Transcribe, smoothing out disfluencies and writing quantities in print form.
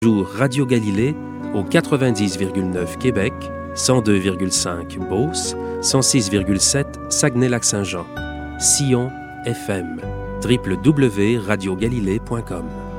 Bonjour Radio Galilée au 90,9 Québec, 102,5 Beauce, 106,7 Saguenay-Lac-Saint-Jean, Sion FM, www.radiogalilée.com.